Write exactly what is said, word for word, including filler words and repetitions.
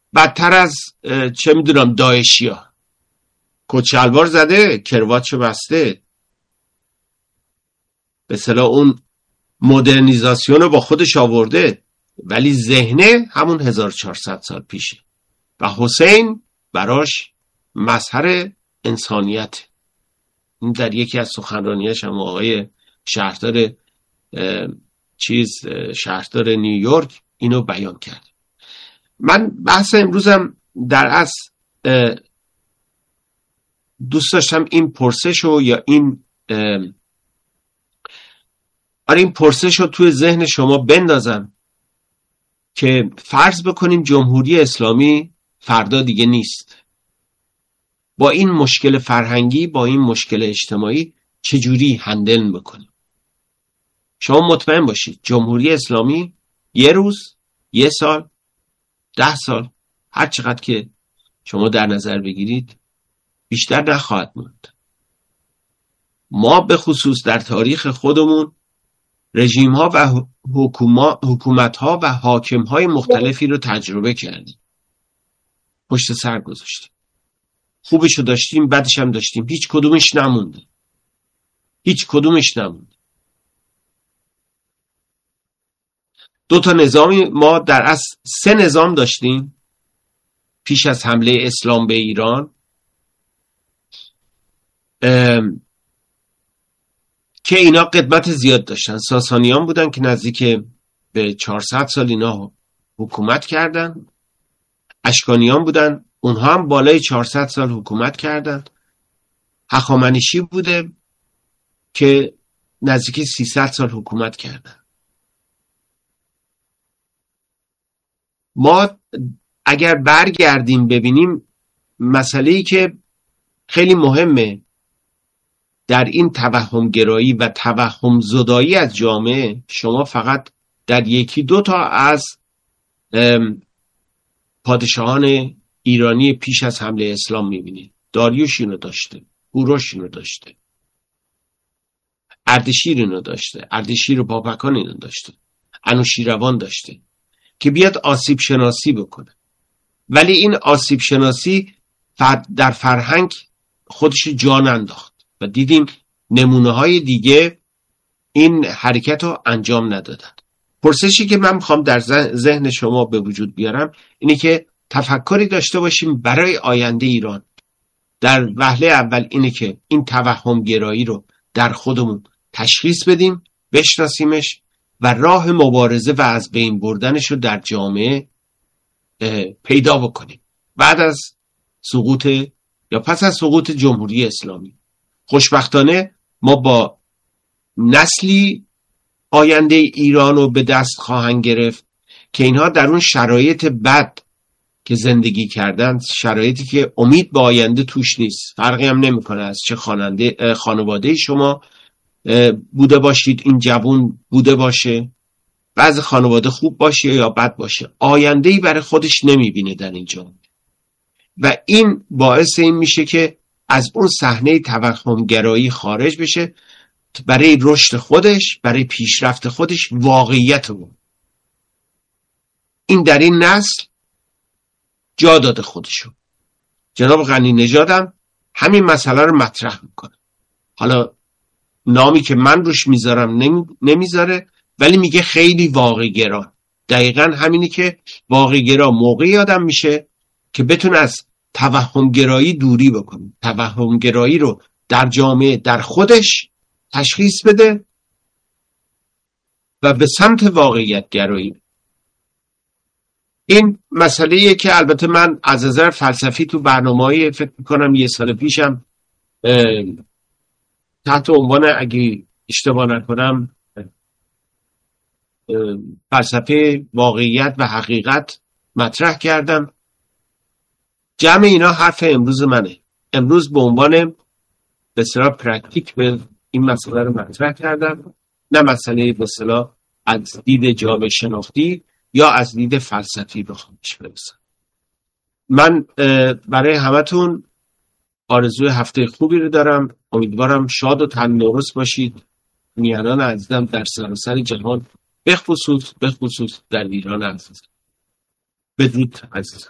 بدتر از چه میدونم داعشیا، کچلوار زده، کرواچ بسته، به اصطلاح اون مدرنیزاسیون رو با خودش آورده، ولی ذهنه همون هزار و چهارصد سال پیشه و حسین براش مظهر انسانیت. این در یکی از سخنرانیاش هم آقای شهردار چیز شهردار نیویورک اینو بیان کرد. من بحث امروزم در اصل دوست داشتم این پرسش رو یا این آره این پرسش رو توی ذهن شما بندازم که فرض بکنیم جمهوری اسلامی فردا دیگه نیست. با این مشکل فرهنگی، با این مشکل اجتماعی چجوری هندل بکنیم؟ شما مطمئن باشید جمهوری اسلامی یه روز، یه سال، ده سال، هر چقدر که شما در نظر بگیرید بیشتر نخواهد موند. ما به خصوص در تاریخ خودمون رژیم ها و حکومت ها و حاکم های مختلفی رو تجربه کردیم، پشت سر گذاشتیم، خوبشو داشتیم، بدش هم داشتیم، هیچ کدومش نمونده، هیچ کدومش نمونده. دو تا نظامی ما در اصل سه نظام داشتیم پیش از حمله اسلام به ایران که اینا قدمت زیاد داشتن. ساسانیان بودن که نزدیک به چهارصد سال اینا حکومت کردن. اشکانیان بودن، اونها هم بالای چهارصد سال حکومت کردن. هخامنشی بوده که نزدیک سیصد سال حکومت کردن. ما اگر برگردیم ببینیم مسئله‌ای که خیلی مهمه در این توهم گرایی و توهم زدایی از جامعه، شما فقط در یکی دو تا از پادشاهان ایرانی پیش از حمله اسلام میبینید. داریوش اینو داشته، کوروش اینو داشته، اردشیر اینو داشته، اردشیر و پاپکان اینو داشته، انوشیروان داشته که بیاد آسیب شناسی بکنه. ولی این آسیب شناسی در فرهنگ خودش جان انداخت و دیدیم نمونه های دیگه این حرکت رو انجام ندادن. پرسشی که من میخوام در ذهن شما به وجود بیارم اینه که تفکری داشته باشیم برای آینده ایران. در وهله اول اینه که این توهم گرایی رو در خودمون تشخیص بدیم، بشناسیمش و راه مبارزه و از بین بردنش رو در جامعه پیدا بکنیم. بعد از سقوط یا پس از سقوط جمهوری اسلامی خوشبختانه ما با نسلی آینده ایران رو به دست خواهند گرفت که اینها در اون شرایط بد که زندگی کردن، شرایطی که امید به آینده توش نیست، فرقی هم نمیکنه از چه خواننده خانواده شما بوده باشید، این جوون بوده باشه، بعض خانواده خوب باشه یا بد باشه، آینده‌ای برای خودش نمیبینه در این جامعه و این باعث این میشه که از اون صحنه توهمگرایی خارج بشه، برای رشد خودش، برای پیشرفت خودش واقعیت رو این در این نسل جا داده خودشو. جناب غنی نژادم همین مسئله رو مطرح میکنه. حالا نامی که من روش میذارم نمیذاره، ولی میگه خیلی واقع گرا. دقیقاً همینی که واقع گرا موقعی آدم میشه که بتونه از توهم گرایی دوری بکنه، توهم گرایی رو در جامعه در خودش تشخیص بده و به سمت واقعیت گرایی. این مسئله‌ایه که البته من از نظر فلسفی تو برنامه‌ای فکر میکنم یه سال پیشم تحت عنوان اگه اشتباه نکنم فلسفه واقعیت و حقیقت مطرح کردم. جمع اینا حرف امروز منه. امروز به عنوان به اصطلاح پرکتیک به این مسئله رو مطرح کردم، نه مسئله به اصطلاح از دید جامعه شناختی یا از دید فلسفی بخوام بهش برسم. من برای همتون آرزوی هفته خوبی رو دارم. امیدوارم شاد و تندرست باشید. میهنان عزیزم در سراسر جهان، به خصوص به خصوص در ایران عزیز. بدرود عزیزم.